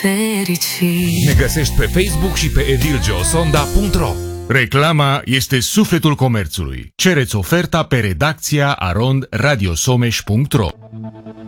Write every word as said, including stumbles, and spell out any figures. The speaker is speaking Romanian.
fericit. Ne găsești pe Facebook și pe edilgeosonda punct ro. Reclama este sufletul comerțului. Cereți oferta pe redacția arond radio someș punct ro.